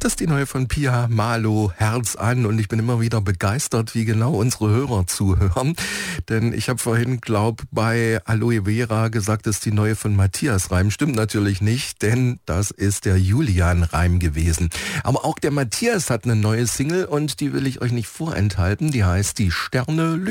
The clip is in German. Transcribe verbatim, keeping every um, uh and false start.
Das ist die neue von Pia Malo, Herz an, und ich bin immer wieder begeistert, wie genau unsere Hörer zuhören, denn ich habe vorhin, glaub, bei Aloe Vera gesagt, das ist die neue von Matthias Reim. Stimmt natürlich nicht, denn das ist der Julian Reim gewesen. Aber auch der Matthias hat eine neue Single und die will ich euch nicht vorenthalten, die heißt Die Sterne lügen.